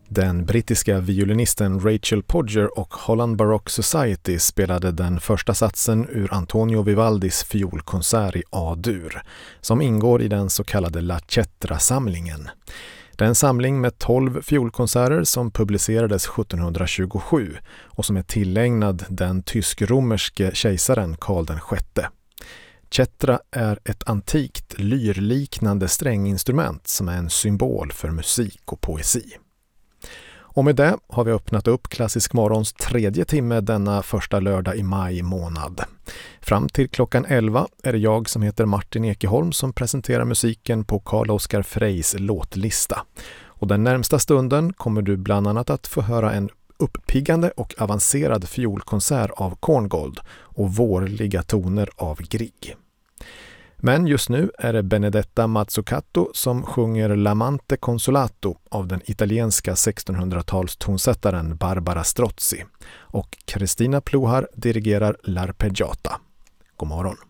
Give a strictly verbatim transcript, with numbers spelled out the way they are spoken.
Den brittiska violinisten Rachel Podger och Holland Baroque Society spelade den första satsen ur Antonio Vivaldis fiolkonsert i A-dur, som ingår i den så kallade La Cetra-samlingen. Det är en samling med tolv fiolkonserter som publicerades sjuttonhundratjugosju och som är tillägnad den tysk-romerske kejsaren Karl den sjätte. Cetra är ett antikt lyrliknande stränginstrument som är en symbol för musik och poesi. Och med det har vi öppnat upp Klassisk morgons tredje timme denna första lördag i maj månad. Fram till klockan elva är det jag som heter Martin Ekeholm som presenterar musiken på Carl Oskar Freys låtlista. Och den närmsta stunden kommer du bland annat att få höra en uppiggande och avancerad fiolkonsert av Korngold och vårliga toner av Grieg. Men just nu är det Benedetta Mazzucato som sjunger L'amante consolato av den italienska sextonhundratals tonsättaren Barbara Strozzi och Kristina Pluhar dirigerar L'Arpeggiata. God morgon!